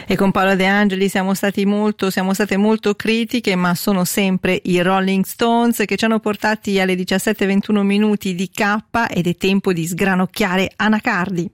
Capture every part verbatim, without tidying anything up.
E con Paola De Angeli siamo stati molto, siamo state molto critiche, ma sono sempre i Rolling Stones che ci hanno portati alle diciassette e ventuno minuti di K ed è tempo di sgranocchiare Anacardi.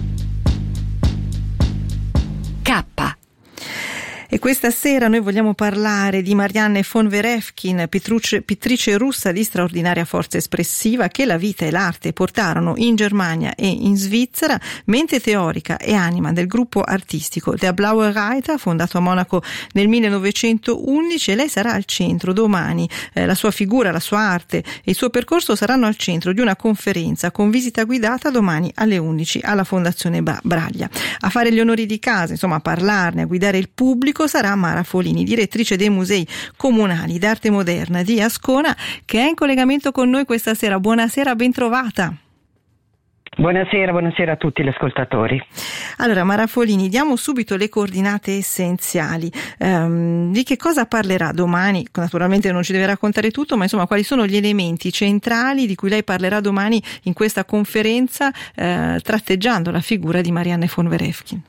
K. E questa sera noi vogliamo parlare di Marianne von Werefkin, pitruce, pittrice russa di straordinaria forza espressiva che la vita e l'arte portarono in Germania e in Svizzera, mente teorica e anima del gruppo artistico Der Blaue Reiter, fondato a Monaco nel millenovecentoundici, e lei sarà al centro domani. Eh, la sua figura, la sua arte e il suo percorso saranno al centro di una conferenza con visita guidata domani alle undici alla Fondazione Braglia. A fare gli onori di casa, insomma a parlarne, a guidare il pubblico, sarà Mara Folini, direttrice dei Musei Comunali d'Arte Moderna di Ascona, che è in collegamento con noi questa sera. Buonasera, ben trovata. Buonasera, buonasera a tutti gli ascoltatori. Allora, Mara Folini, diamo subito le coordinate essenziali. Um, di che cosa parlerà domani? Naturalmente non ci deve raccontare tutto, ma insomma quali sono gli elementi centrali di cui lei parlerà domani in questa conferenza, eh, tratteggiando la figura di Marianne von Werefkin?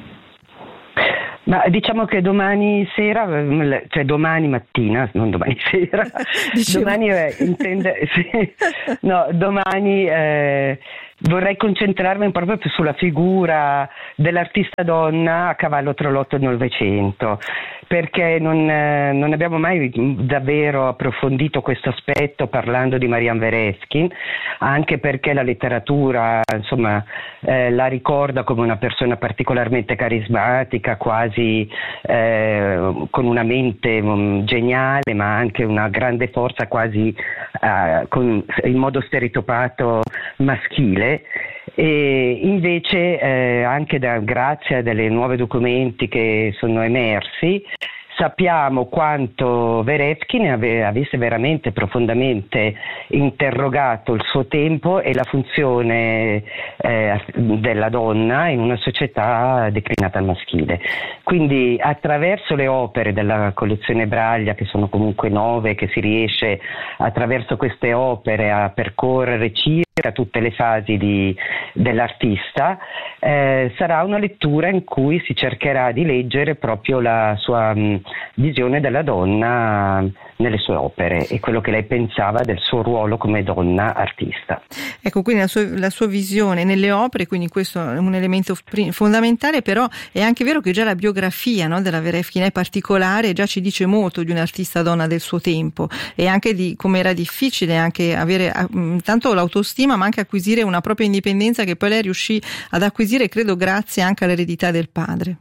Ma diciamo che domani sera, cioè domani mattina, non domani sera, domani eh, intende, sì, no, domani eh, vorrei concentrarmi proprio più sulla figura dell'artista donna a cavallo tra l'Otto e il Novecento, perché non, eh, non abbiamo mai davvero approfondito questo aspetto parlando di Marianne Werefkin, anche perché la letteratura insomma eh, la ricorda come una persona particolarmente carismatica, quasi eh, con una mente um, geniale, ma anche una grande forza quasi uh, con il modo stereotipato maschile. E invece eh, anche da, grazie a dei nuovi documenti che sono emersi sappiamo quanto Werefkin ave, avesse veramente profondamente interrogato il suo tempo e la funzione eh, della donna in una società declinata al maschile. Quindi attraverso le opere della collezione Braglia, che sono comunque nove, che si riesce attraverso queste opere a percorrere circa tutte le fasi di, dell'artista, eh, sarà una lettura in cui si cercherà di leggere proprio la sua mh, visione della donna nelle sue opere e quello che lei pensava del suo ruolo come donna artista. Ecco, quindi la sua, la sua visione nelle opere, quindi questo è un elemento fondamentale, però è anche vero che già la biografia, no, della Werefkin è particolare, già ci dice molto di un'artista donna del suo tempo e anche di come era difficile anche avere tanto l'autostima ma anche acquisire una propria indipendenza, che poi lei riuscì ad acquisire, credo grazie anche all'eredità del padre.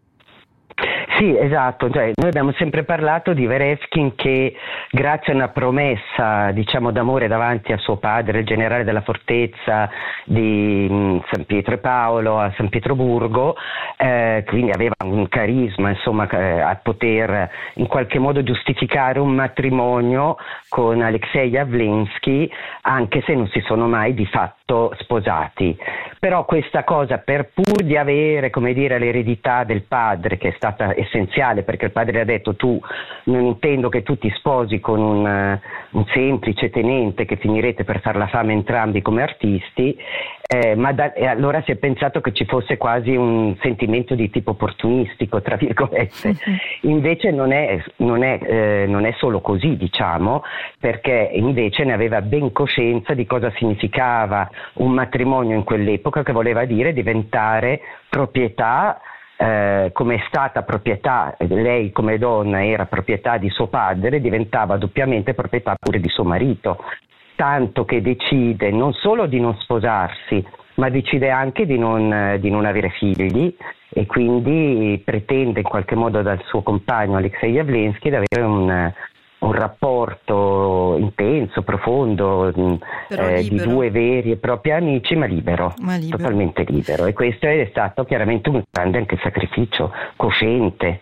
Sì, esatto, cioè, noi abbiamo sempre parlato di Werefkin che grazie a una promessa, diciamo, d'amore davanti a suo padre, il generale della fortezza di mh, San Pietro e Paolo a San Pietroburgo, eh, quindi aveva un carisma, insomma, eh, a poter in qualche modo giustificare un matrimonio con Alexei Jawlensky, anche se non si sono mai di fatto sposati. Però questa cosa, per pur di avere, come dire, l'eredità del padre, che è stata essenziale, perché il padre ha detto: tu non intendo che tu ti sposi con un, un semplice tenente che finirete per far la fame entrambi come artisti, eh, ma da, e allora si è pensato che ci fosse quasi un sentimento di tipo opportunistico, tra virgolette. Mm-hmm. Invece non è, non, è, eh, non è solo così, diciamo, perché invece ne aveva ben coscienza di cosa significava un matrimonio in quell'epoca, che voleva dire diventare proprietà, eh, come è stata proprietà, lei come donna era proprietà di suo padre, diventava doppiamente proprietà pure di suo marito, tanto che decide non solo di non sposarsi, ma decide anche di non, di non avere figli, e quindi pretende in qualche modo dal suo compagno Alexei Jawlensky di avere un un rapporto intenso, profondo, eh, di due veri e propri amici, ma libero, ma libero, totalmente libero. E questo è stato chiaramente un grande anche sacrificio cosciente,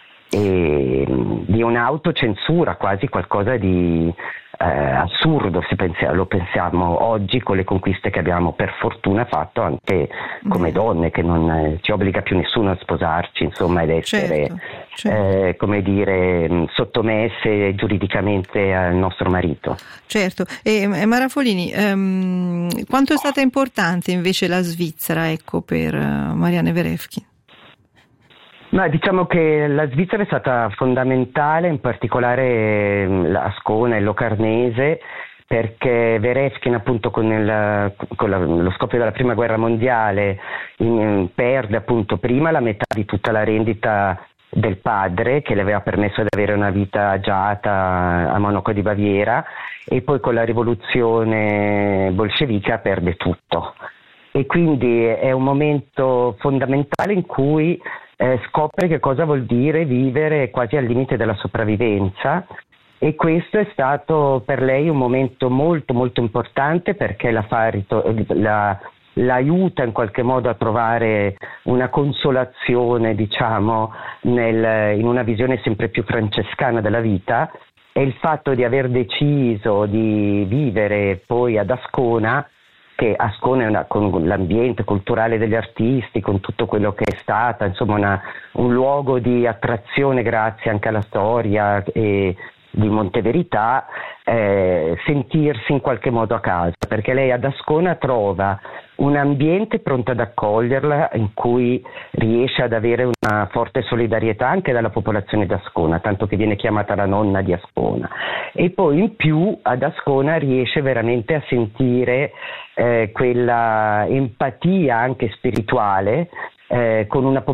e di un'autocensura, quasi qualcosa di eh, assurdo, se pensiamo, lo pensiamo oggi con le conquiste che abbiamo per fortuna fatto anche come donne, che non eh, ci obbliga più nessuno a sposarci, insomma, ed essere certo, certo. Eh, come dire, sottomesse giuridicamente al nostro marito. Certo. E Mara Folini, ehm, quanto è stata importante invece la Svizzera, ecco, per uh, Marianne Werefkin? Ma diciamo che la Svizzera è stata fondamentale, in particolare Ascona e Locarnese, perché Verefkin appunto con, il, con la, lo scoppio della prima guerra mondiale in, perde appunto prima la metà di tutta la rendita del padre, che le aveva permesso di avere una vita agiata a Monaco di Baviera, e poi con la rivoluzione bolscevica perde tutto. E quindi è un momento fondamentale in cui eh, scopre che cosa vuol dire vivere quasi al limite della sopravvivenza, e questo è stato per lei un momento molto molto importante, perché la fa rito- la, l'aiuta in qualche modo a trovare una consolazione, diciamo, nel, in una visione sempre più francescana della vita, e il fatto di aver deciso di vivere poi ad Ascona, che Ascona è una, con l'ambiente culturale degli artisti, con tutto quello che è stata, insomma una, un luogo di attrazione grazie anche alla storia e di Monteverità, eh, sentirsi in qualche modo a casa, perché lei ad Ascona trova un ambiente pronto ad accoglierla, in cui riesce ad avere una forte solidarietà anche dalla popolazione d'Ascona, tanto che viene chiamata la nonna di Ascona, e poi in più ad Ascona riesce veramente a sentire eh, quella empatia anche spirituale Eh, con una